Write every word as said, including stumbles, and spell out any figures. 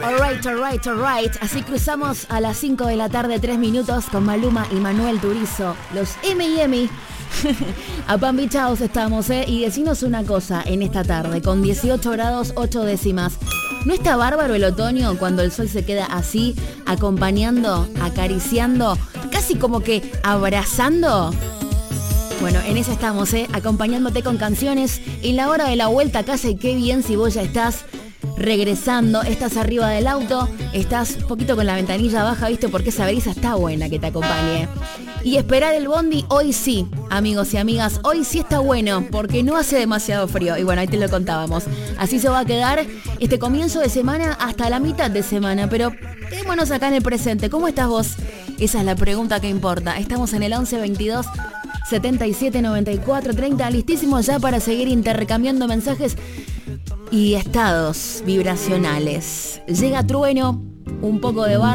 Alright, alright, alright. Así cruzamos a las cinco de la tarde, tres minutos, con Maluma y Manuel Turizo, los M y M. A pan bichaos estamos, ¿eh? Y decinos una cosa en esta tarde, con dieciocho grados, ocho décimas. ¿No está bárbaro el otoño cuando el sol se queda así, acompañando, acariciando, casi como que abrazando? Bueno, en eso estamos, ¿eh? Acompañándote con canciones en la hora de la vuelta a casa, y qué bien si vos ya estás regresando, estás arriba del auto, estás un poquito con la ventanilla baja, ¿viste? Porque esa brisa está buena que te acompañe. Y esperar el bondi, hoy sí, amigos y amigas, hoy sí está bueno, porque no hace demasiado frío. Y bueno, ahí te lo contábamos. Así se va a quedar este comienzo de semana hasta la mitad de semana. Pero quedémonos acá en el presente. ¿Cómo estás vos? Esa es la pregunta que importa. Estamos en el once veintidós setenta y siete noventa y cuatro treinta, listísimos ya para seguir intercambiando mensajes y estados vibracionales. Llega trueno, un poco de barro.